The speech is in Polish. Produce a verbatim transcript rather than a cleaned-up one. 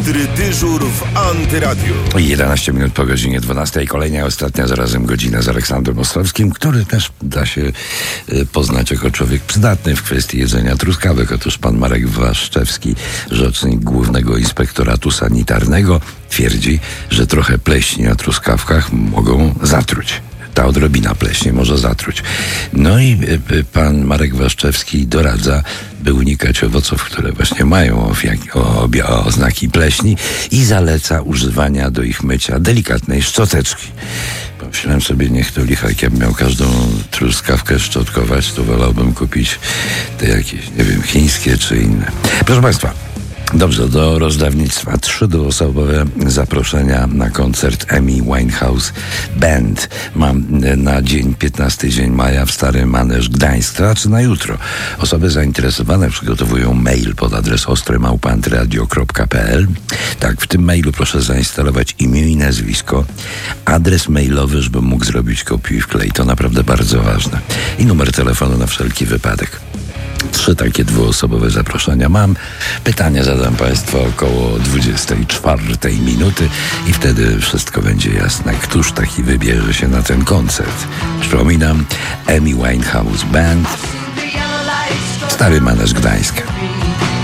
Ostry dyżur w Antyradiu. jedenaście minut po godzinie dwunastej. Kolejna, ostatnia zarazem godzina z Aleksandrem Ostrowskim, który też da się y, poznać jako człowiek przydatny w kwestii jedzenia truskawek. Otóż pan Marek Waszczewski, rzecznik Głównego Inspektoratu Sanitarnego, twierdzi, że trochę pleśni na truskawkach mogą zatruć. Ta odrobina pleśni może zatruć. No i y, y, pan Marek Waszczewski doradza, by unikać owoców, które właśnie mają ofiaki, o, obie, o oznaki pleśni, i zaleca używania do ich mycia delikatnej szczoteczki. Pomyślałem sobie, niech to licha, jak ja bym miał każdą truskawkę szczotkować, to wolałbym kupić te jakieś, nie wiem, chińskie czy inne. Proszę państwa, dobrze, do rozdawnictwa. Trzydwuosobowe zaproszenia na koncert Amy Winehouse Band. Mam na dzień piętnasty dzień maja w Stary Maneż Gdańsk. To znaczy na jutro. Osoby zainteresowane przygotowują mail pod adres ostry małpa antyradio kropka p l. Tak, w tym mailu proszę zainstalować imię i nazwisko, adres mailowy, żebym mógł zrobić kopiuj i wklej. To naprawdę bardzo ważne. I numer telefonu na wszelki wypadek. Trzy takie dwuosobowe zaproszenia mam. Pytania zadam państwu około dwudziestej czwartej minuty i wtedy wszystko będzie jasne. Któż taki wybierze się na ten koncert? Przypominam, Amy Winehouse Band, Stary Maneż Gdańsk.